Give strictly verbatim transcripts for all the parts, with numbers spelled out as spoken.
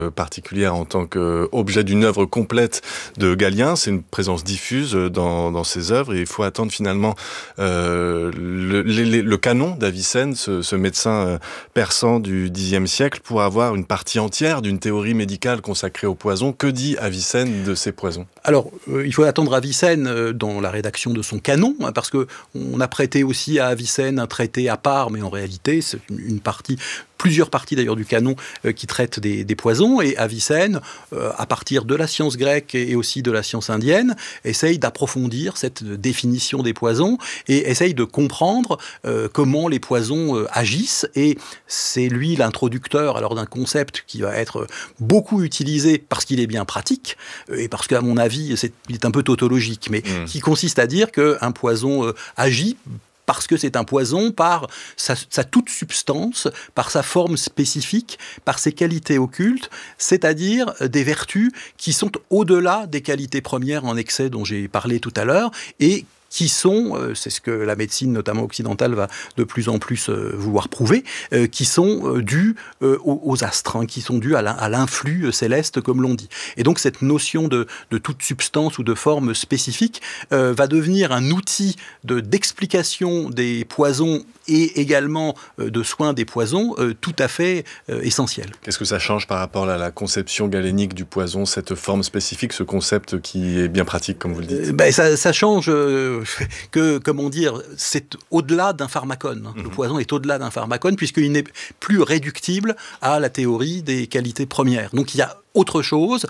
particulière en tant qu'objet d'une œuvre complète de Galien. C'est une présence diffuse dans, dans ses œuvres et il faut attendre finalement euh, le, le, le canon d'Avicenne, ce, ce médecin persan du Xe siècle, pour avoir une partie entière d'une théorie médicale consacrée au poison. Que dit Avicenne de ces poisons ? Alors, euh, il faut attendre Avicenne euh, dans la rédaction de son canon, hein, parce qu'on a prêté aussi à Avicenne un traité à part, mais en réalité, c'est une partie... plusieurs parties d'ailleurs du canon euh, qui traitent des, des poisons, et Avicenne, euh, à partir de la science grecque et aussi de la science indienne, essaye d'approfondir cette définition des poisons et essaye de comprendre euh, comment les poisons euh, agissent, et c'est lui l'introducteur alors d'un concept qui va être beaucoup utilisé parce qu'il est bien pratique, euh, et parce qu'à mon avis, c'est, il est un peu tautologique, mais mmh. qui consiste à dire qu'un poison euh, agit parce que c'est un poison, par sa, sa toute substance, par sa forme spécifique, par ses qualités occultes, c'est-à-dire des vertus qui sont au-delà des qualités premières en excès dont j'ai parlé tout à l'heure, et qui sont, euh, c'est ce que la médecine, notamment occidentale, va de plus en plus euh, vouloir prouver, euh, qui sont euh, dus euh, aux, aux astres, hein, qui sont dus à, la, à l'influx céleste, comme l'on dit. Et donc cette notion de, de toute substance ou de forme spécifique euh, va devenir un outil de, d'explication des poisons et également euh, de soins des poisons euh, tout à fait euh, essentiel. Qu'est-ce que ça change par rapport à la conception galénique du poison, cette forme spécifique, ce concept qui est bien pratique, comme vous le dites ? euh, ben, ça, ça change... Euh, que, comment dire, c'est au-delà d'un pharmacone. Mmh. Le poison est au-delà d'un pharmacone, puisqu'il n'est plus réductible à la théorie des qualités premières. Donc il y a autre chose,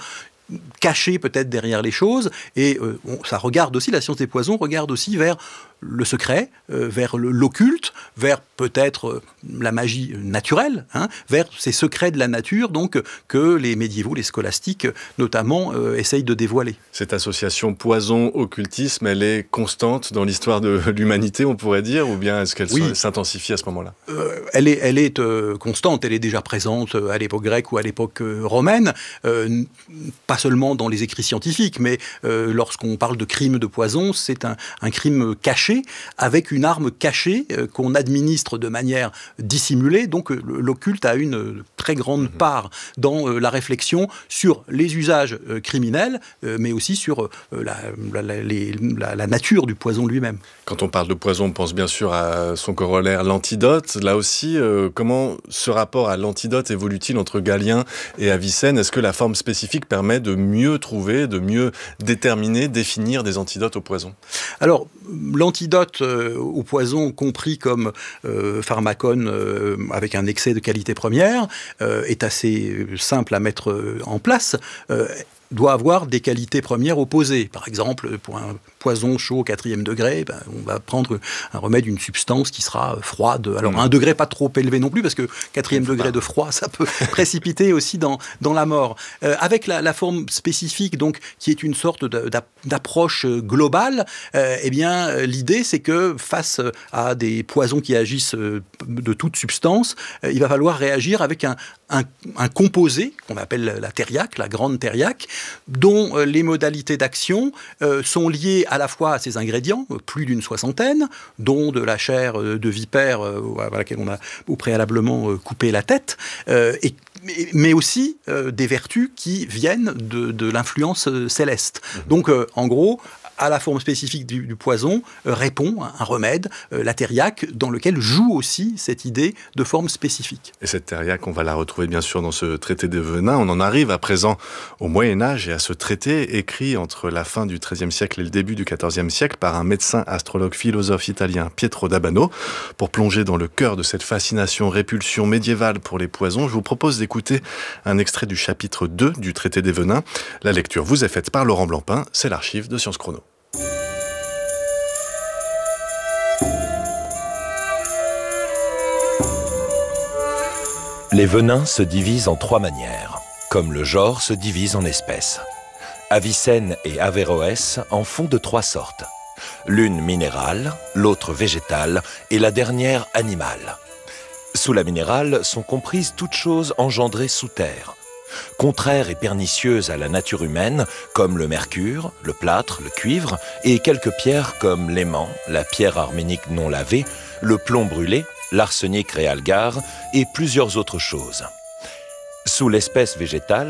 caché peut-être derrière les choses, et euh, bon, ça regarde aussi, la science des poisons regarde aussi vers le secret, euh, vers le, l'occulte, vers peut-être euh, la magie naturelle, hein, vers ces secrets de la nature, donc euh, que les médiévaux, les scolastiques notamment, euh, essayent de dévoiler. Cette association poison-occultisme, elle est constante dans l'histoire de l'humanité, on pourrait dire, ou bien est-ce qu'elle oui. s'intensifie à ce moment-là ? euh, Elle est, elle est euh, constante, elle est déjà présente à l'époque grecque ou à l'époque euh, romaine, euh, pas seulement dans les écrits scientifiques, mais euh, lorsqu'on parle de crime de poison, c'est un, un crime caché, avec une arme cachée euh, qu'on administre de manière dissimulée. Donc euh, l'occulte a une euh, très grande mmh. part dans euh, la réflexion sur les usages euh, criminels, euh, mais aussi sur euh, la, la, la, les, la, la nature du poison lui-même. Quand on parle de poison, on pense bien sûr à son corollaire, l'antidote. Là aussi, euh, comment ce rapport à l'antidote évolue-t-il entre Galien et Avicenne ? Est-ce que la forme spécifique permet de mieux trouver, de mieux déterminer, définir des antidotes au poison ? Alors, l'antidote euh, au poison, compris comme euh, pharmacone euh, avec un excès de qualité première, euh, est assez simple à mettre euh, en place. Euh, doit avoir des qualités premières opposées. Par exemple, pour un poison chaud au quatrième degré, ben, on va prendre un remède, une substance qui sera froide. Alors, mmh. un degré pas trop élevé non plus, parce que quatrième degré de froid, ça peut précipiter aussi dans, dans la mort. Euh, avec la, la forme spécifique, donc, qui est une sorte de, d'approche globale, euh, eh bien, l'idée, c'est que face à des poisons qui agissent de toute substance, il va falloir réagir avec un, un, un composé, qu'on appelle la thériaque, la grande thériaque, dont euh, les modalités d'action euh, sont liées à la fois à ces ingrédients, euh, plus d'une soixantaine, dont de la chair euh, de vipère euh, à laquelle on a au préalablement euh, coupé la tête, euh, et mais aussi euh, des vertus qui viennent de, de l'influence euh, céleste. Mmh. Donc, euh, en gros, à la forme spécifique du, du poison, euh, répond un remède, euh, la thériaque, dans lequel joue aussi cette idée de forme spécifique. Et cette thériaque, on va la retrouver bien sûr dans ce traité des venins. On en arrive à présent au Moyen-Âge et à ce traité écrit entre la fin du treizième siècle et le début du quatorzième siècle par un médecin, astrologue, philosophe italien, Pietro d'Abano. Pour plonger dans le cœur de cette fascination, répulsion médiévale pour les poisons, je vous propose d'écouter un extrait du chapitre deux du traité des venins. La lecture vous est faite par Laurent Blancpain, c'est l'archive de Sciences Chrono. Les venins se divisent en trois manières, comme le genre se divise en espèces. Avicenne et Averroès en font de trois sortes. L'une minérale, l'autre végétale et la dernière animale. Sous la minérale sont comprises toutes choses engendrées sous terre. Contraires et pernicieuses à la nature humaine, comme le mercure, le plâtre, le cuivre, et quelques pierres comme l'aimant, la pierre arménique non lavée, le plomb brûlé, l'arsenic réalgar et plusieurs autres choses. Sous l'espèce végétale,